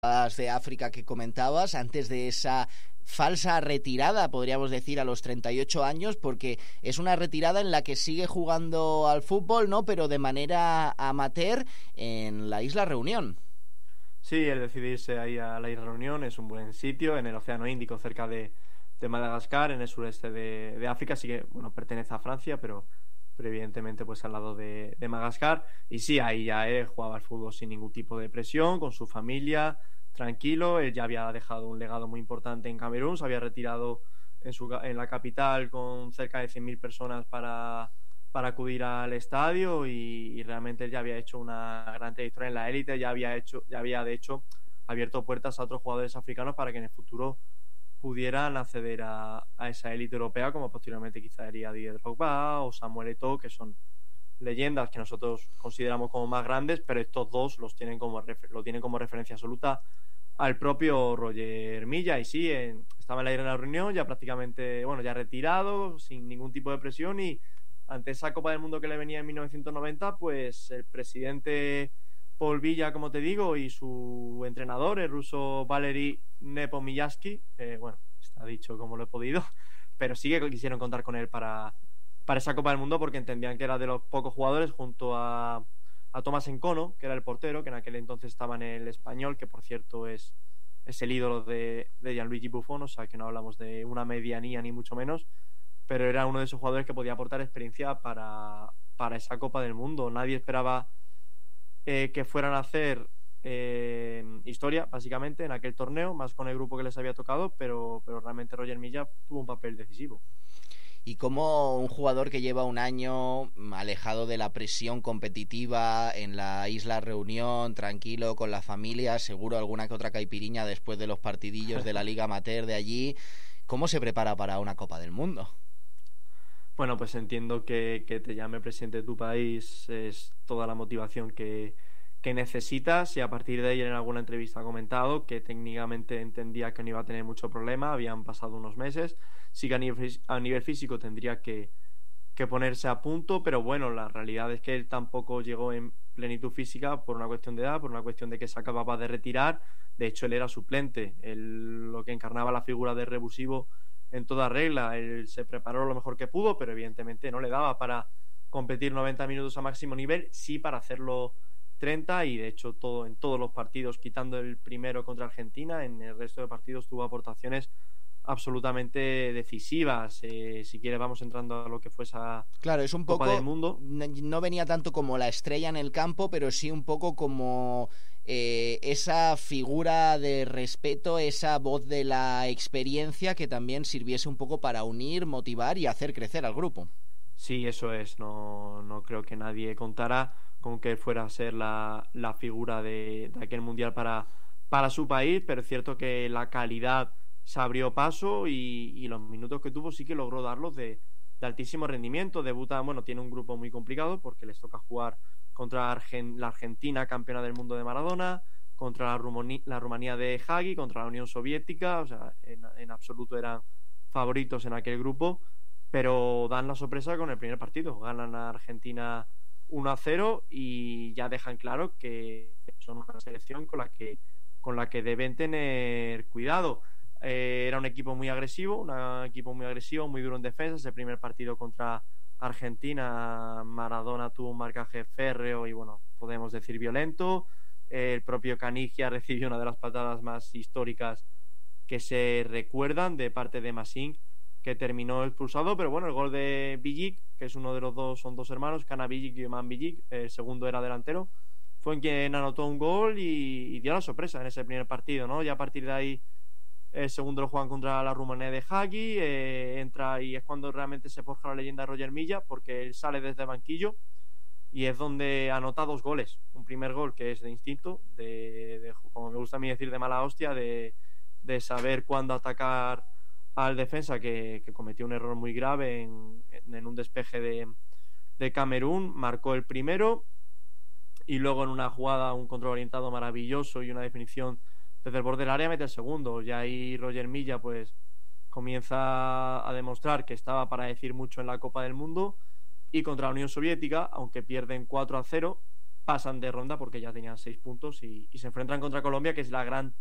de África que comentabas, antes de esa falsa retirada, podríamos decir, a los 38 años, porque es una retirada en la que sigue jugando al fútbol, ¿no? Pero de manera amateur en la Isla Reunión. Sí, el decidirse ahí a la Isla Reunión es un buen sitio, en el Océano Índico, cerca de Madagascar, en el sureste de África. Sí que, bueno, pertenece a Francia, pero evidentemente pues al lado de Madagascar. Y sí, ahí ya él jugaba al fútbol sin ningún tipo de presión, con su familia, tranquilo. Él ya había dejado un legado muy importante en Camerún, se había retirado en la capital con cerca de 100.000 personas para acudir al estadio, y realmente él ya había hecho una gran trayectoria en la élite, ya había de hecho abierto puertas a otros jugadores africanos para que en el futuro pudieran acceder a esa élite europea, como posteriormente quizá sería Didier Drogba o Samuel Eto'o, que son leyendas que nosotros consideramos como más grandes, pero estos dos lo tienen como referencia absoluta al propio Roger Milla. Y sí, estaba en la reunión, ya prácticamente, bueno, ya retirado, sin ningún tipo de presión, y ante esa Copa del Mundo que le venía en 1990, pues el presidente Paul Villa, como te digo, y su entrenador, el ruso Valery Nepomiyaski, bueno, está dicho como lo he podido, pero sí que quisieron contar con él para esa Copa del Mundo, porque entendían que era de los pocos jugadores, junto a Tomás Encono, que era el portero, que en aquel entonces estaba en el Español, que por cierto es el ídolo de Gianluigi Buffon, o sea que no hablamos de una medianía ni mucho menos, pero era uno de esos jugadores que podía aportar experiencia para esa Copa del Mundo. Nadie esperaba que fueran a hacer historia, básicamente, en aquel torneo, más con el grupo que les había tocado, pero realmente Roger Milla tuvo un papel decisivo. Y como un jugador que lleva un año alejado de la presión competitiva en la Isla Reunión, tranquilo, con la familia, seguro alguna que otra caipiriña después de los partidillos de la Liga Amateur de allí, ¿cómo se prepara para una Copa del Mundo? Bueno, pues entiendo que te llame presidente de tu país es toda la motivación que necesitas, y a partir de ahí en alguna entrevista ha comentado que técnicamente entendía que no iba a tener mucho problema, habían pasado unos meses, sí que a nivel físico tendría que ponerse a punto, pero bueno, la realidad es que él tampoco llegó en plenitud física por una cuestión de edad, por una cuestión de que se acababa de retirar. De hecho, él era suplente, él, lo que encarnaba la figura de revulsivo en toda regla. Él se preparó lo mejor que pudo, pero evidentemente no le daba para competir 90 minutos a máximo nivel, sí para hacerlo 30, y de hecho en todos los partidos, quitando el primero contra Argentina, en el resto de partidos tuvo aportaciones absolutamente decisivas. Si quieres vamos entrando a lo que fue esa Claro, es un Copa del poco, Mundo. no venía tanto como la estrella en el campo, pero sí un poco como esa figura de respeto, esa voz de la experiencia que también sirviese un poco para unir, motivar y hacer crecer al grupo. Sí, eso es. No creo que nadie contara con que fuera a ser la figura de aquel mundial para su país, pero es cierto que la calidad se abrió paso, y los minutos que tuvo sí que logró darlos de altísimo rendimiento. Debuta, bueno, tiene un grupo muy complicado porque les toca jugar contra la Argentina, campeona del mundo de Maradona, contra la Rumanía de Hagi, contra la Unión Soviética. O sea, en absoluto eran favoritos en aquel grupo, pero dan la sorpresa con el primer partido, ganan a Argentina 1-0, y ya dejan claro que son una selección con la que deben tener cuidado. Era un equipo muy agresivo, muy duro en defensa. Ese primer partido contra Argentina, Maradona tuvo un marcaje férreo y, bueno, podemos decir violento. El propio Canigia recibió una de las patadas más históricas que se recuerdan de parte de Masing, que terminó expulsado. Pero bueno, el gol de Billik, que es uno de los dos, son dos hermanos, Kana Billik y Eman Billik, el segundo era delantero, fue en quien anotó un gol y dio la sorpresa en ese primer partido, ¿no? Ya a partir de ahí el segundo lo juegan contra la Rumanía de Hagi, entra, y es cuando realmente se forja la leyenda de Roger Milla, porque él sale desde el banquillo y es donde anota dos goles. Un primer gol que es de instinto, como me gusta a mí decir, de mala hostia, de saber cuándo atacar al defensa, que cometió un error muy grave en un despeje de Camerún. Marcó el primero, y luego en una jugada, un control orientado maravilloso y una definición desde el borde del área, mete el segundo. Y ahí Roger Milla pues comienza a demostrar que estaba para decir mucho en la Copa del Mundo. Y contra la Unión Soviética, aunque pierden 4-0, pasan de ronda porque ya tenían 6 puntos y se enfrentan contra Colombia, que es la gran